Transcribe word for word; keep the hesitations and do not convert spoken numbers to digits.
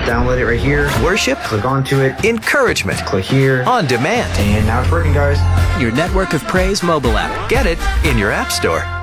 Download it right here. Worship, Click onto it. encouragement, Click here. on demand. And now it's working, guys. Your Network of Praise mobile app. Get it in your app store.